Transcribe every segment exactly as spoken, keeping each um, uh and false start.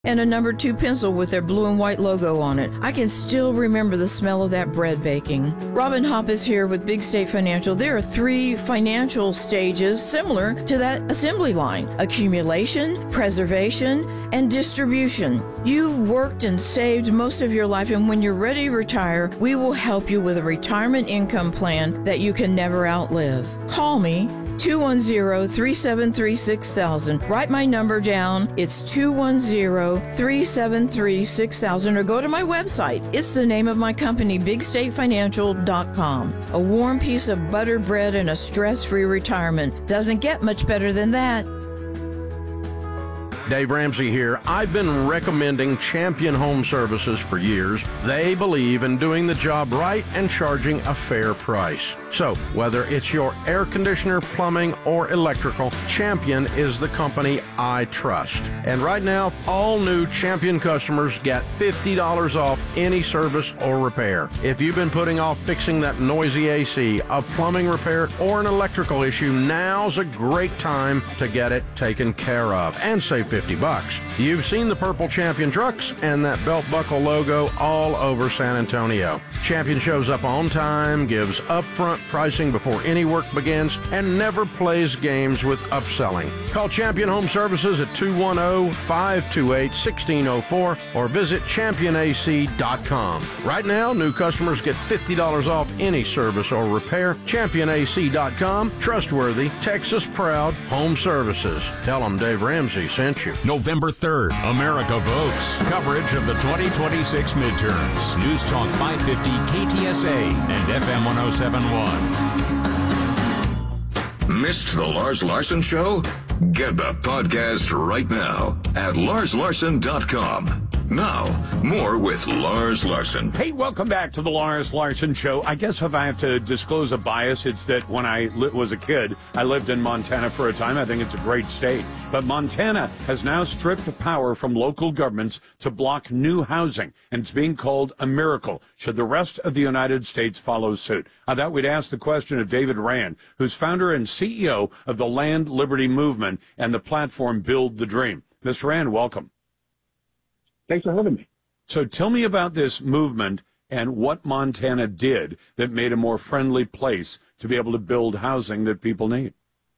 and a number two pencil with their blue and white logo on it. I can still remember the smell of that bread baking. Robin Hopp is here with Big State Financial. There are three financial stages similar to that assembly line: accumulation, preservation, and distribution. You've worked and saved most of your life, and when you're ready to retire, we will help you with a retirement income plan that you can never outlive. Call me, two one zero, three seven three, six thousand. Write my number down. It's two one zero, three seven three, six thousand, or go to my website. It's the name of my company, big state financial dot com. A warm piece of buttered bread and a stress-free retirement. Doesn't get much better than that. Dave Ramsey here. I've been recommending Champion Home Services for years. They believe in doing the job right and charging a fair price. So, whether it's your air conditioner, plumbing, or electrical, Champion is the company I trust. And right now, all new Champion customers get fifty dollars off any service or repair. If you've been putting off fixing that noisy A C, a plumbing repair, or an electrical issue, now's a great time to get it taken care of and save fifty bucks. You've seen the purple Champion trucks and that belt buckle logo all over San Antonio. Champion shows up on time, gives upfront pricing before any work begins, and never plays games with upselling. Call Champion Home Services at two one zero, five two eight, one six zero four or visit champion a c dot com. Right now, new customers get fifty dollars off any service or repair. champion a c dot com. Trustworthy, Texas proud home services. Tell them Dave Ramsey sent you. November third, America votes. Coverage of the twenty twenty-six midterms. News Talk five fifty K T S A and F M one oh seven point one. Missed the Lars Larson Show? Get the podcast right now at lars larson dot com. Now, more with Lars Larson. Hey, welcome back to the Lars Larson Show. I guess if I have to disclose a bias, it's that when I li- was a kid, I lived in Montana for a time. I think it's a great state. But Montana has now stripped power from local governments to block new housing, and it's being called a miracle. Should the rest of the United States follow suit? I thought we'd ask the question of David Rand, who's founder and C E O of the Land Liberty Movement and the platform Build the Dream. Mister Rand, welcome. Thanks for having me. So tell me about this movement and what Montana did that made a more friendly place to be able to build housing that people need.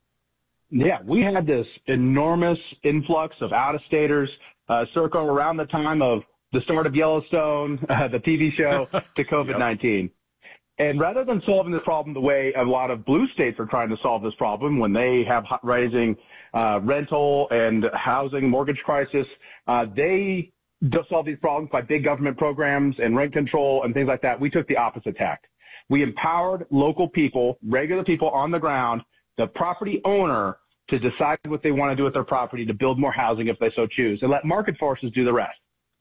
Yeah, we had this enormous influx of out-of-staters uh, circle around the time of the start of Yellowstone, uh, the T V show, to COVID nineteen. Yep. And rather than solving this problem the way a lot of blue states are trying to solve this problem when they have rising uh, rental and housing mortgage crisis, uh, they to solve these problems by big government programs and rent control and things like that. We took the opposite tack. We empowered local people, regular people on the ground, the property owner, to decide what they want to do with their property to build more housing if they so choose, and let market forces do the rest.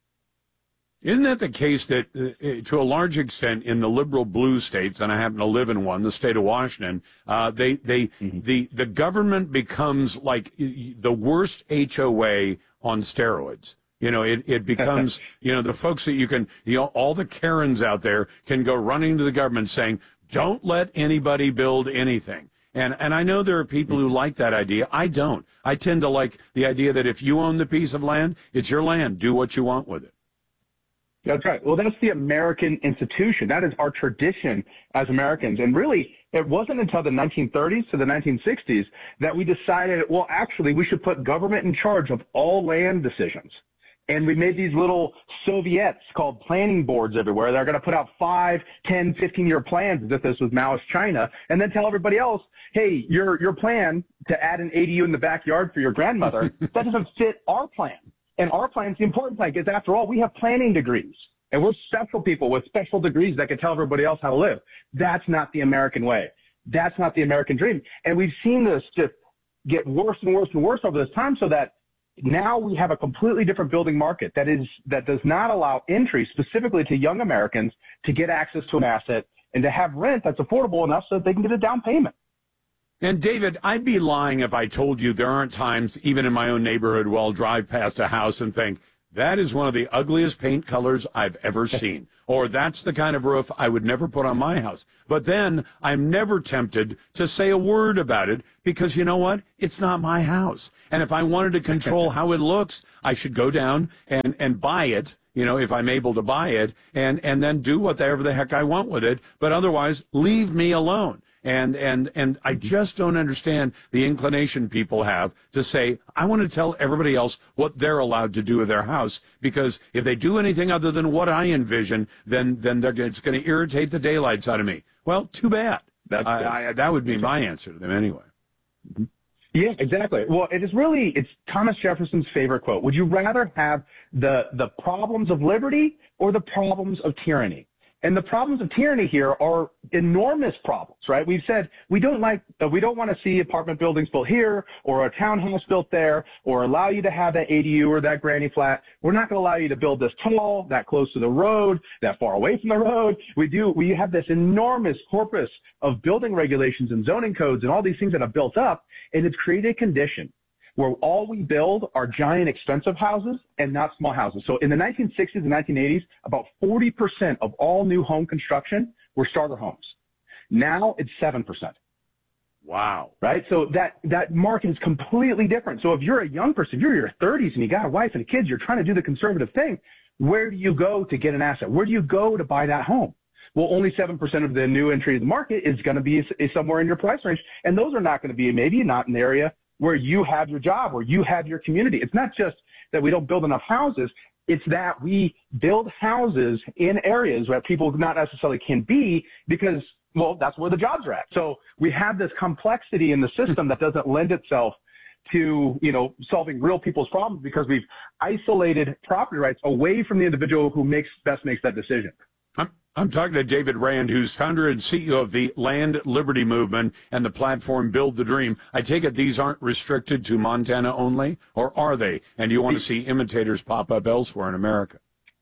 Isn't that the case that, uh, to a large extent, in the liberal blue states, and I happen to live in one, the state of Washington, uh, they, they, mm-hmm. the, the government becomes like the worst H O A on steroids. You know, it, it becomes, you know, the folks that you can, you know, all the Karens out there can go running to the government saying, don't let anybody build anything. And, and I know there are people who like that idea. I don't. I tend to like the idea that if you own the piece of land, it's your land. Do what you want with it. That's right. Well, that's the American institution. That is our tradition as Americans. And really, it wasn't until the nineteen thirties to the nineteen sixties that we decided, well, actually, we should put government in charge of all land decisions. And we made these little Soviets called planning boards everywhere. They're going to put out five, ten, fifteen-year plans as if this was Maoist China, and then tell everybody else, hey, your your plan to add an A D U in the backyard for your grandmother, that doesn't fit our plan. And our plan is the important plan because, after all, we have planning degrees. And we're special people with special degrees that can tell everybody else how to live. That's not the American way. That's not the American dream. And we've seen this just get worse and worse and worse over this time, so that now we have a completely different building market that is that does not allow entry specifically to young Americans to get access to an asset and to have rent that's affordable enough so that they can get a down payment. And David, I'd be lying if I told you there aren't times, even in my own neighborhood, where I'll drive past a house and think, That is one of the ugliest paint colors I've ever seen. Or that's the kind of roof I would never put on my house. But then I'm never tempted to say a word about it because you know what? It's not my house. And if I wanted to control how it looks, I should go down and, and buy it, you know, if I'm able to buy it, and, and then do whatever the heck I want with it. But otherwise, leave me alone. And, and, and I just don't understand the inclination people have to say, I want to tell everybody else what they're allowed to do with their house, because if they do anything other than what I envision, then, then they're, it's going to irritate the daylights out of me. Well, too bad. That's I, I, that would be my answer to them anyway. Yeah, exactly. Well, it is really, it's Thomas Jefferson's favorite quote. Would you rather have the, the problems of liberty or the problems of tyranny? And the problems of tyranny here are enormous problems, right? We've said we don't like, uh, we don't want to see apartment buildings built here or a townhouse built there or allow you to have that A D U or that granny flat. We're not going to allow you to build this tall, that close to the road, that far away from the road. We do, we have this enormous corpus of building regulations and zoning codes and all these things that have built up, and it's created a condition where all we build are giant expensive houses and not small houses. So in the nineteen sixties and nineteen eighties, about forty percent of all new home construction were starter homes. Now it's seven percent. Wow. Right? So that, that market is completely different. So if you're a young person, if you're in your thirties and you got a wife and kids, you're trying to do the conservative thing, where do you go to get an asset? Where do you go to buy that home? Well, only seven percent of the new entry to the market is going to be is somewhere in your price range. And those are not going to be maybe not in the area where you have your job, where you have your community. It's not just that we don't build enough houses. It's that we build houses in areas where people not necessarily can be because, well, that's where the jobs are at. So we have this complexity in the system that doesn't lend itself to, you know, solving real people's problems because we've isolated property rights away from the individual who makes best makes that decision. I'm, I'm talking to David Rand, who's founder and C E O of the Land Liberty Movement and the platform Build the Dream. I take it these aren't restricted to Montana only, or are they? And you want to see imitators pop up elsewhere in America?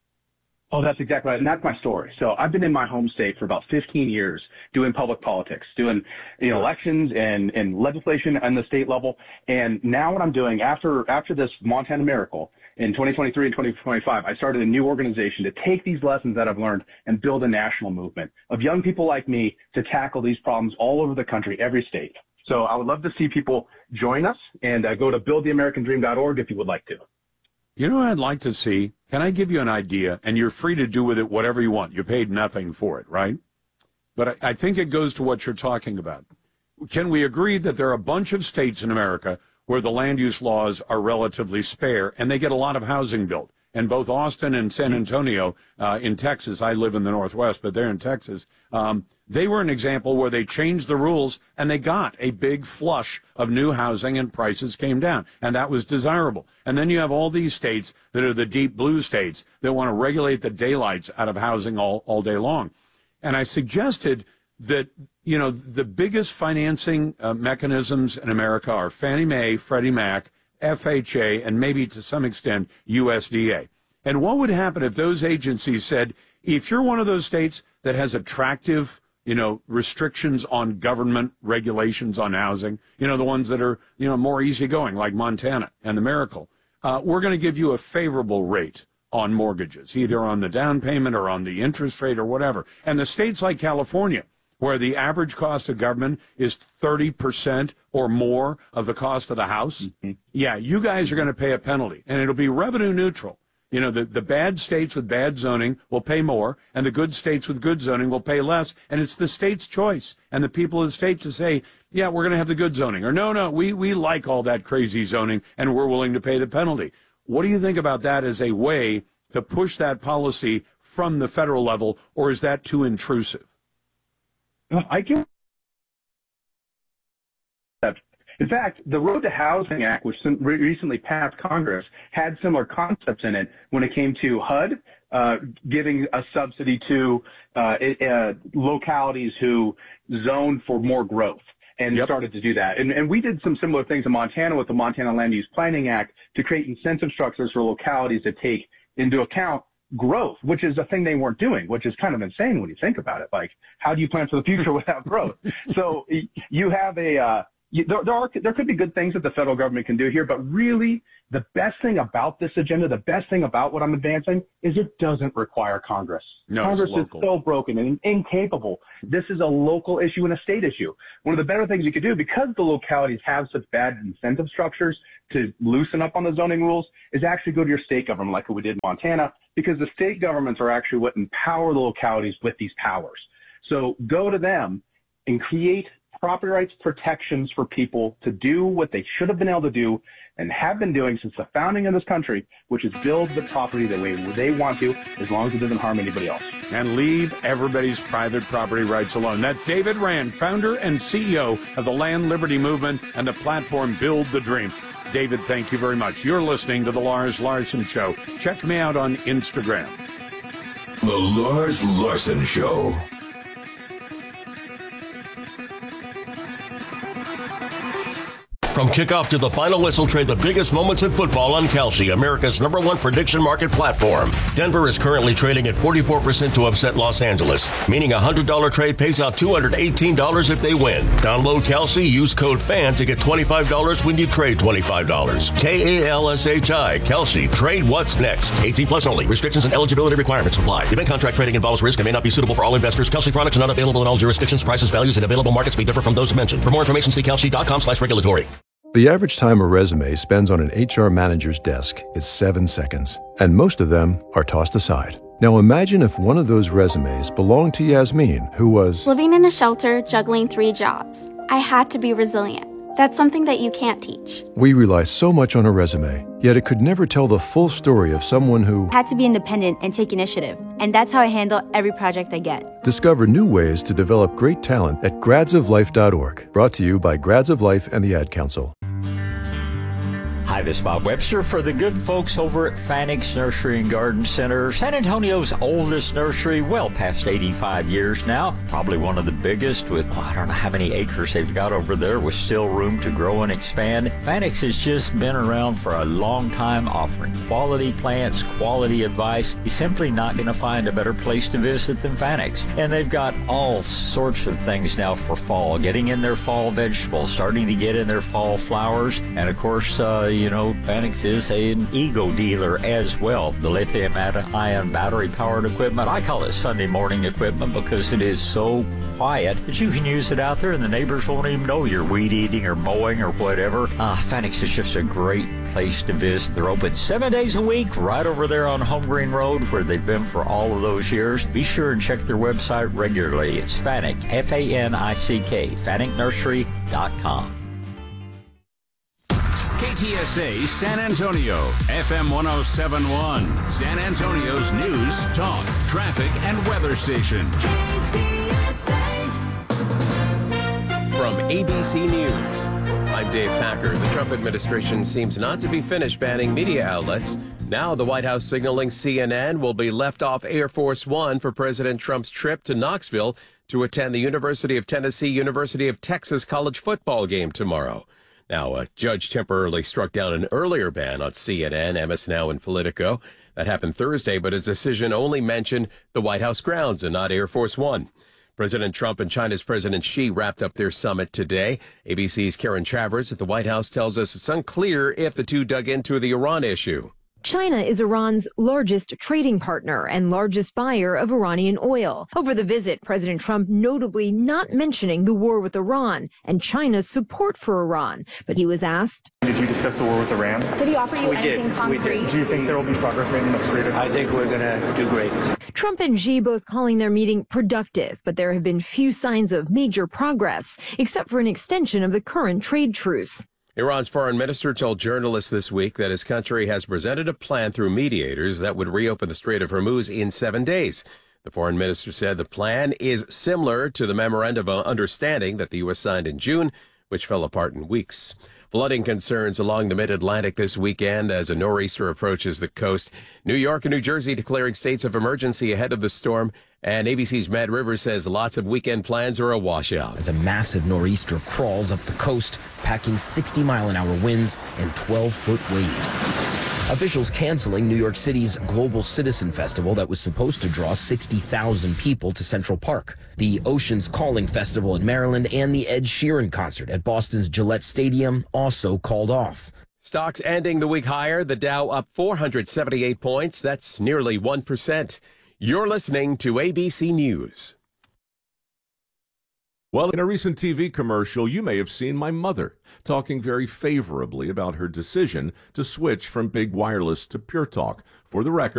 Oh, that's exactly right. And that's my story. So I've been in my home state for about fifteen years doing public politics, doing, you know, elections and, and legislation on the state level. And now what I'm doing after, after this Montana miracle in twenty twenty-three and twenty twenty-five, I started a new organization to take these lessons that I've learned and build a national movement of young people like me to tackle these problems all over the country, every state. So I would love to see people join us, and uh, go to build the american dream dot org if you would like to. You know what I'd like to see? Can I give you an idea? And you're free to do with it whatever you want. You paid nothing for it, right? But I, I think it goes to what you're talking about. Can we agree that there are a bunch of states in America where the land use laws are relatively spare and they get a lot of housing built? And both Austin and San Antonio uh, in Texas, I live in the Northwest, but they're in Texas, um, they were an example where they changed the rules and they got a big flush of new housing and prices came down. And that was desirable. And then you have all these states that are the deep blue states that want to regulate the daylights out of housing all, all day long. And I suggested that, you know, the biggest financing uh, mechanisms in America are Fannie Mae, Freddie Mac, F H A, and maybe to some extent U S D A. And what would happen if those agencies said, if you're one of those states that has attractive, you know, restrictions on government regulations on housing, you know, the ones that are, you know, more easygoing, like Montana and the Miracle, uh, we're going to give you a favorable rate on mortgages, either on the down payment or on the interest rate or whatever. And the states like California, where the average cost of government is thirty percent or more of the cost of the house, mm-hmm. yeah, you guys are going to pay a penalty, and it'll be revenue neutral. You know, the, the bad states with bad zoning will pay more, and the good states with good zoning will pay less, and it's the state's choice and the people of the state to say, yeah, we're going to have the good zoning, or no, no, we, we like all that crazy zoning, and we're willing to pay the penalty. What do you think about that as a way to push that policy from the federal level, or is that too intrusive? I can. In fact, the Road to Housing Act, which recently passed Congress, had similar concepts in it when it came to H U D, uh, giving a subsidy to uh, uh, localities who zoned for more growth and yep. started to do that. And, and we did some similar things in Montana with the Montana Land Use Planning Act to create incentive structures for localities to take into account growth, which is a thing they weren't doing, which is kind of insane when you think about it. Like, how do you plan for the future without growth? So you have a, uh, you, there, there are there could be good things that the federal government can do here, but really the best thing about this agenda, the best thing about what I'm advancing is it doesn't require Congress. No, Congress is so broken and incapable. This is a local issue and a state issue. One of the better things you could do, because the localities have such bad incentive structures to loosen up on the zoning rules, is actually go to your state government like we did in Montana, because the state governments are actually what empower the localities with these powers. So go to them and create property rights protections for people to do what they should have been able to do and have been doing since the founding of this country, which is build the property the way they want to, as long as it doesn't harm anybody else. And leave everybody's private property rights alone. That's David Rand, founder and C E O of the Land Liberty Movement and the platform Build the Dream. David, thank you very much. You're listening to The Lars Larson Show. Check me out on Instagram. The Lars Larson Show. From kickoff to the final whistle, trade the biggest moments in football on Kalshi, America's number one prediction market platform. Denver is currently trading at forty-four percent to upset Los Angeles, meaning a one hundred dollars trade pays out two hundred eighteen dollars if they win. Download Kalshi, use code FAN to get twenty-five dollars when you trade twenty-five dollars. K A L S H I, Kalshi. Trade what's next. eighteen plus only. Restrictions and eligibility requirements apply. Event contract trading involves risk and may not be suitable for all investors. Kalshi products are not available in all jurisdictions. Prices, values, and available markets may differ from those mentioned. For more information, see kalshi.com slash regulatory. The average time a resume spends on an H R manager's desk is seven seconds, and most of them are tossed aside. Now imagine if one of those resumes belonged to Yasmin, who was living in a shelter, juggling three jobs. I had to be resilient. That's something that you can't teach. We rely so much on a resume, yet it could never tell the full story of someone who had to be independent and take initiative. And that's how I handle every project I get. Discover new ways to develop great talent at grads of life dot org. Brought to you by Grads of Life and the Ad Council. Hi, this is Bob Webster for the good folks over at Fanix Nursery and Garden Center, San Antonio's oldest nursery, well past eighty-five years now. Probably one of the biggest with, well, I don't know how many acres they've got over there with still room to grow and expand. Fanix has just been around for a long time, offering quality plants, quality advice. You're simply not going to find a better place to visit than Fanix. And they've got all sorts of things now for fall, getting in their fall vegetables, starting to get in their fall flowers, and of course, uh, you know, Fanix is an ego dealer as well. The lithium-ion battery-powered equipment, I call it Sunday morning equipment because it is so quiet that you can use it out there and the neighbors won't even know you're weed eating or mowing or whatever. Uh, Fanix is just a great place to visit. They're open seven days a week right over there on Home Green Road where they've been for all of those years. Be sure and check their website regularly. It's Fanick, F A N I C K, Fanick Nursery dot com. K T S A San Antonio, F M one oh seven point one, San Antonio's news, talk, traffic, and weather station. K T S A. From A B C News, I'm Dave Packer. The Trump administration seems not to be finished banning media outlets. Now the White House signaling C N N will be left off Air Force One for President Trump's trip to Knoxville to attend the University of Tennessee, University of Texas college football game tomorrow. Now, a judge temporarily struck down an earlier ban on C N N, M S Now, and Politico. That happened Thursday, but his decision only mentioned the White House grounds and not Air Force One. President Trump and China's President Xi wrapped up their summit today. A B C's Karen Travers at the White House tells us it's unclear if the two dug into the Iran issue. China is Iran's largest trading partner and largest buyer of Iranian oil. Over the visit, President Trump notably not mentioning the war with Iran and China's support for Iran. But he was asked, did you discuss the war with Iran? Did he offer you we anything did. concrete? We did. Do you think there will be progress made in the next three to I think we're going to do great. Trump and Xi both calling their meeting productive, but there have been few signs of major progress, except for an extension of the current trade truce. Iran's foreign minister told journalists this week that his country has presented a plan through mediators that would reopen the Strait of Hormuz in seven days. The foreign minister said the plan is similar to the memorandum of understanding that the U S signed in June, which fell apart in weeks. Flooding concerns along the mid-Atlantic this weekend as a nor'easter approaches the coast. New York and New Jersey declaring states of emergency ahead of the storm. And A B C's Matt Rivers says lots of weekend plans are a washout. As a massive nor'easter crawls up the coast, packing sixty mile an hour winds and twelve foot waves. Officials canceling New York City's Global Citizen Festival that was supposed to draw sixty thousand people to Central Park. The Oceans Calling Festival in Maryland and the Ed Sheeran concert at Boston's Gillette Stadium also called off. Stocks ending the week higher. The Dow up four hundred seventy-eight points. That's nearly one percent. You're listening to A B C News. Well, in a recent T V commercial, you may have seen my mother talking very favorably about her decision to switch from big wireless to Pure Talk. For the record,